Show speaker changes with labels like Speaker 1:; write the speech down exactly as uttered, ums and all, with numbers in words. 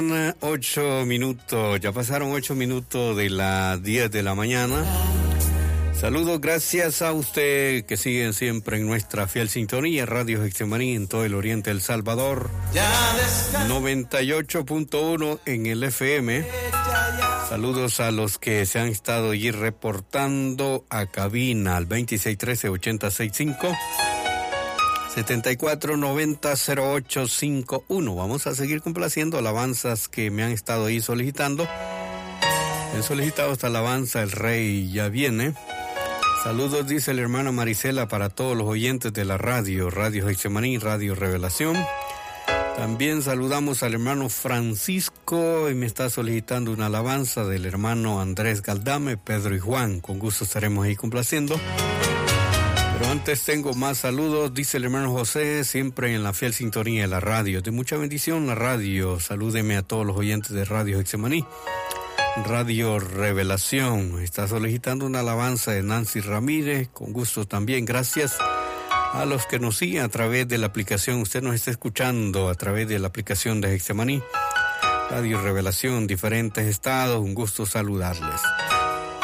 Speaker 1: Ocho minutos, ya pasaron ocho minutos de las diez de la mañana. Saludos, gracias a usted que siguen siempre en nuestra fiel sintonía, Radio Getsemaní en todo el oriente del Salvador, noventa y ocho punto uno en el F M. Saludos a los que se han estado allí reportando a cabina al veintiséis trece ochenta sesenta y cinco. setenta y cuatro noventa cero ocho cincuenta y uno. Vamos a seguir complaciendo alabanzas que me han estado ahí solicitando. He solicitado esta alabanza, El Rey ya viene. Saludos, dice la hermana Marisela, para todos los oyentes de la radio, Radio Getsemaní, Radio Revelación. También saludamos al hermano Francisco y me está solicitando una alabanza del hermano Andrés Galdame, Pedro y Juan. Con gusto estaremos ahí complaciendo. Pero antes tengo más saludos, dice el hermano José, siempre en la fiel sintonía de la radio. De mucha bendición la radio. Salúdeme a todos los oyentes de Radio Getsemaní. Radio Revelación. Está solicitando una alabanza de Nancy Ramírez. Con gusto también. Gracias a los que nos siguen a través de la aplicación. Usted nos está escuchando a través de la aplicación de Getsemaní. Radio Revelación, diferentes estados. Un gusto saludarles.